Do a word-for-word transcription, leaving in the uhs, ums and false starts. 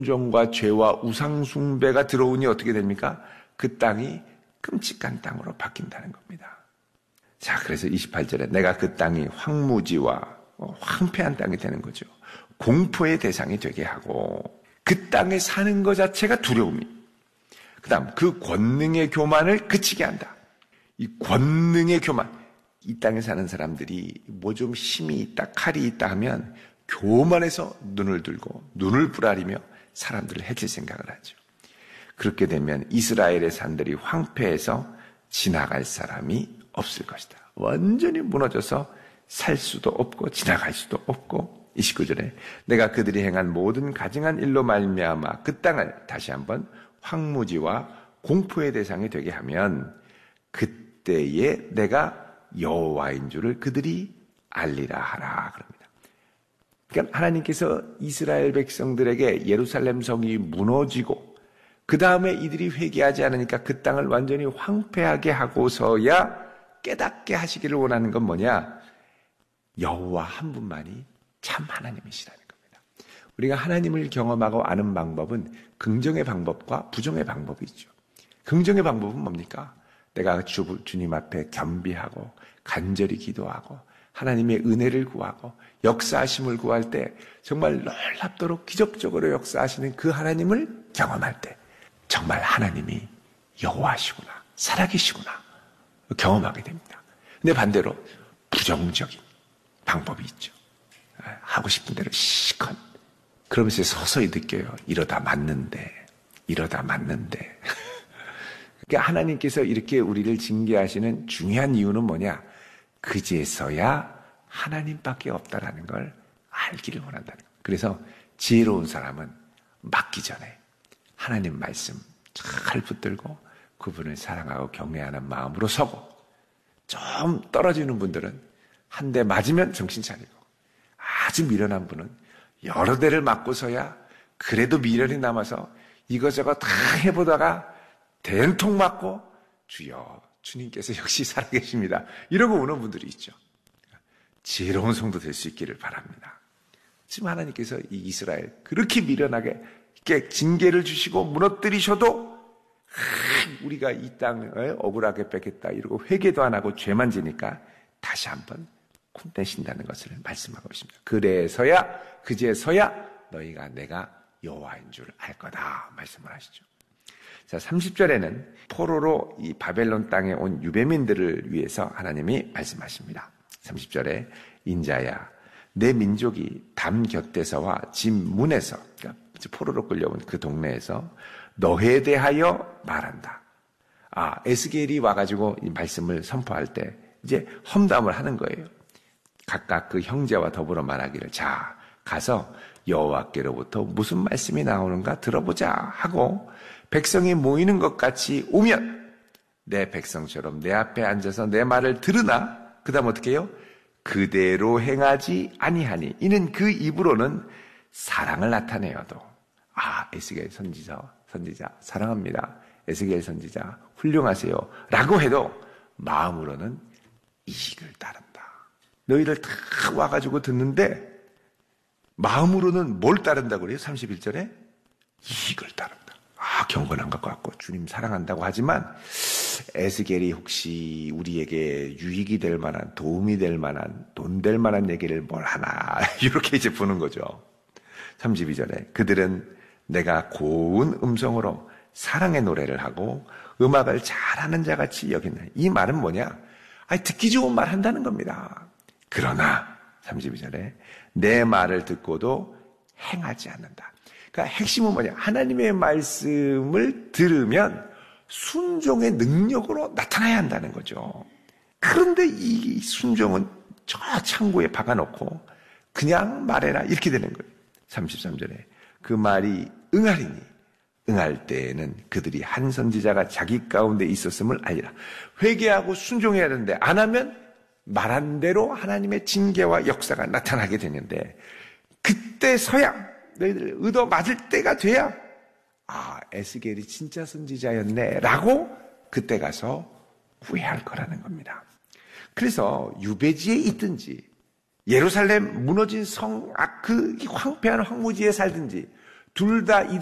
종과 죄와 우상숭배가 들어오니 어떻게 됩니까? 그 땅이 끔찍한 땅으로 바뀐다는 겁니다. 자, 그래서 이십팔 절에 내가 그 땅이 황무지와 황폐한 땅이 되는 거죠. 공포의 대상이 되게 하고 그 땅에 사는 것 자체가 두려움이, 그 다음 그 권능의 교만을 그치게 한다. 이 권능의 교만, 이 땅에 사는 사람들이 뭐 좀 힘이 있다, 칼이 있다 하면 교만해서 눈을 들고 눈을 부라리며 사람들을 해칠 생각을 하죠. 그렇게 되면 이스라엘의 산들이 황폐해서 지나갈 사람이 없을 것이다. 완전히 무너져서 살 수도 없고 지나갈 수도 없고, 이십구 절에 내가 그들이 행한 모든 가증한 일로 말미암아 그 땅을 다시 한번 황무지와 공포의 대상이 되게 하면 그때에 내가 여호와인 줄을 그들이 알리라 하라 그럽니다. 그러니까 하나님께서 이스라엘 백성들에게 예루살렘 성이 무너지고 그 다음에 이들이 회개하지 않으니까 그 땅을 완전히 황폐하게 하고서야 깨닫게 하시기를 원하는 건 뭐냐? 여호와 한 분만이 참 하나님이시라는 겁니다. 우리가 하나님을 경험하고 아는 방법은 긍정의 방법과 부정의 방법이 있죠. 긍정의 방법은 뭡니까? 내가 주, 주님 앞에 겸비하고 간절히 기도하고 하나님의 은혜를 구하고 역사하심을 구할 때 정말 놀랍도록 기적적으로 역사하시는 그 하나님을 경험할 때 정말 하나님이 여호와시구나, 살아계시구나 경험하게 됩니다. 근데 반대로 부정적인 방법이 있죠. 하고 싶은 대로 시컷 그러면서 서서히 느껴요. 이러다 맞는데, 이러다 맞는데. 그러니까 하나님께서 이렇게 우리를 징계하시는 중요한 이유는 뭐냐? 그제서야 하나님밖에 없다라는 걸 알기를 원한다는 거예요. 그래서 지혜로운 사람은 맞기 전에 하나님 말씀 잘 붙들고 그분을 사랑하고 경외하는 마음으로 서고, 좀 떨어지는 분들은 한 대 맞으면 정신 차리고, 아주 미련한 분은 여러 대를 맞고서야 그래도 미련이 남아서 이거저거 다 해보다가 된통 맞고 주여 주님께서 역시 살아계십니다 이러고 오는 분들이 있죠. 지혜로운 성도 될 수 있기를 바랍니다. 지금 하나님께서 이 이스라엘 그렇게 미련하게 이렇게 징계를 주시고 무너뜨리셔도 우리가 이 땅을 억울하게 뺏겠다 이러고 회개도 안 하고 죄만 지니까 다시 한번 혼내신다는 것을 말씀하고 있습니다. 그래서야 그제서야 너희가 내가 여호와인 줄 알 거다 말씀을 하시죠. 자, 삼십 절에는 포로로 이 바벨론 땅에 온 유배민들을 위해서 하나님이 말씀하십니다. 삼십 절에 인자야 내 민족이 담 곁에서와 집 문에서, 그러니까 포로로 끌려온 그 동네에서 너에 대하여 말한다. 아, 에스겔이 와가지고 이 말씀을 선포할 때 이제 험담을 하는 거예요. 각각 그 형제와 더불어 말하기를 자 가서 여호와께로부터 무슨 말씀이 나오는가 들어보자 하고 백성이 모이는 것 같이 오면 내 백성처럼 내 앞에 앉아서 내 말을 들으나 그 다음 어떻게 해요? 그대로 행하지 아니하니 이는 그 입으로는 사랑을 나타내어도 아 에스겔 선지자 선지자 사랑합니다. 에스겔 선지자 훌륭하세요 라고 해도 마음으로는 이익을 따른다. 너희들 다 와가지고 듣는데 마음으로는 뭘 따른다고 그래요? 삼십일 절에 이익을 따른다. 아, 경건한 것 같고 주님 사랑한다고 하지만 에스겔이 혹시 우리에게 유익이 될 만한, 도움이 될 만한, 돈 될 만한 얘기를 뭘 하나 이렇게 이제 보는 거죠. 삼십이 절에 그들은 내가 고운 음성으로 사랑의 노래를 하고 음악을 잘하는 자같이 여기는, 이 말은 뭐냐? 아니, 듣기 좋은 말 한다는 겁니다. 그러나 삼십이 절에 내 말을 듣고도 행하지 않는다. 그러니까 핵심은 뭐냐? 하나님의 말씀을 들으면 순종의 능력으로 나타나야 한다는 거죠. 그런데 이 순종은 저 창고에 박아놓고 그냥 말해라 이렇게 되는 거예요. 삼십삼 절에 그 말이 응하리니 응할 때에는 그들이 한 선지자가 자기 가운데 있었음을 알리라. 회개하고 순종해야 되는데 안 하면 말한 대로 하나님의 징계와 역사가 나타나게 되는데 그때서야 너희들 의도 맞을 때가 돼야 아 에스겔이 진짜 선지자였네 라고 그때 가서 후회할 거라는 겁니다. 그래서 유배지에 있든지 예루살렘 무너진 성 그 황폐한 황무지에 살든지 둘 다 이